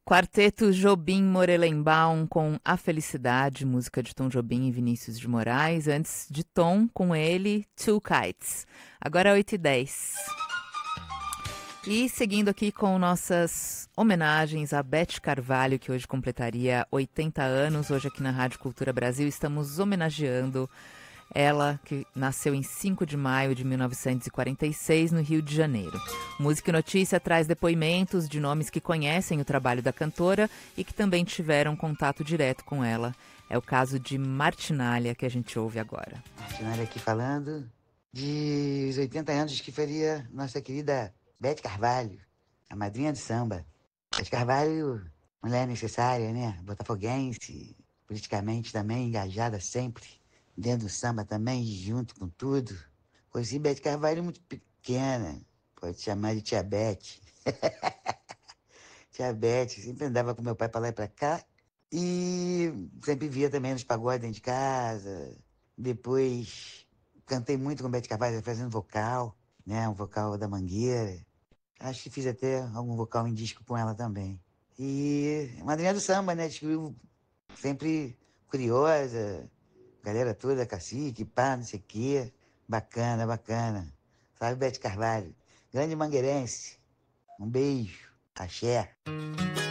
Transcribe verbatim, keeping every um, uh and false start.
Quarteto Jobim Morelenbaum com A Felicidade, música de Tom Jobim e Vinícius de Moraes. Antes de Tom, com ele, Two Kites. Agora é oito e dez. E seguindo aqui com nossas homenagens a Beth Carvalho, que hoje completaria oitenta anos. Hoje aqui na Rádio Cultura Brasil estamos homenageando ela, que nasceu em cinco de maio de mil novecentos e quarenta e seis, no Rio de Janeiro. Música e Notícia traz depoimentos de nomes que conhecem o trabalho da cantora e que também tiveram contato direto com ela. É o caso de Martinália, que a gente ouve agora. Martinália aqui falando de oitenta anos que faria nossa querida Beth Carvalho, a madrinha do samba. Beth Carvalho, mulher necessária, né? Botafoguense, politicamente também engajada sempre. Dentro do samba também, junto com tudo. Conheci Beth Carvalho muito pequena. Pode chamar de Tia Beth. Tia Beth, sempre andava com meu pai pra lá e pra cá. E sempre via também nos pagodes dentro de casa. Depois cantei muito com Beth Carvalho, fazendo vocal, né? Um vocal da Mangueira. Acho que fiz até algum vocal em disco com ela também. E madrinha do samba, né? Descobriu sempre curiosa. Galera toda, cacique, pá, não sei o quê. Bacana, bacana. Salve, Beth Carvalho. Grande mangueirense. Um beijo. Axé.